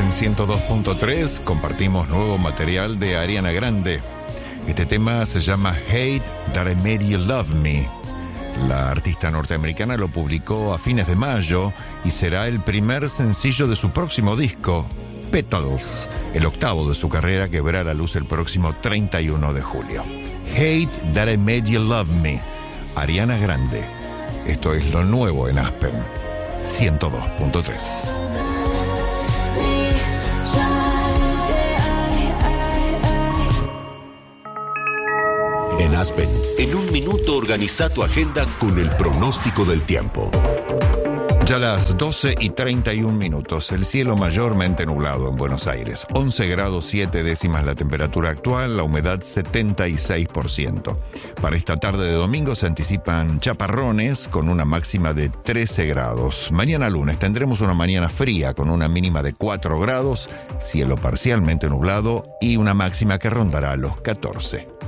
En 102.3 compartimos nuevo material de Ariana Grande. Este tema se llama Hate That I Made You Love Me. La artista norteamericana lo publicó a fines de mayo y será el primer sencillo de su próximo disco, Petals, el octavo de su carrera que verá la luz el próximo 31 de julio. Hate That I Made You Love Me, Ariana Grande. Esto es lo nuevo en Aspen, 102.3. En Aspen, en un minuto organiza tu agenda con el pronóstico del tiempo. Ya las 12:31, el cielo mayormente nublado en Buenos Aires. 11 grados 7 décimas la temperatura actual, la humedad 76%. Para esta tarde de domingo se anticipan chaparrones con una máxima de 13 grados. Mañana lunes tendremos una mañana fría con una mínima de 4 grados, cielo parcialmente nublado y una máxima que rondará los 14.